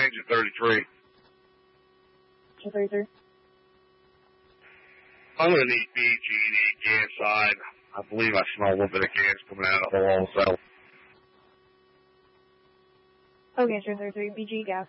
engine 33. Engine 33. I'm going to need BG&E gas side. I believe I smell a little bit of gas coming out of the hole also. Okay, engine 33, BG gas.